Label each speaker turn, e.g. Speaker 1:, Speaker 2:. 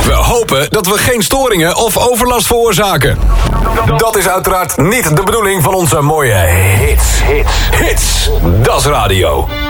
Speaker 1: We hopen dat we geen storingen of overlast veroorzaken. Dat is uiteraard niet de bedoeling van onze mooie hits. Das Radio.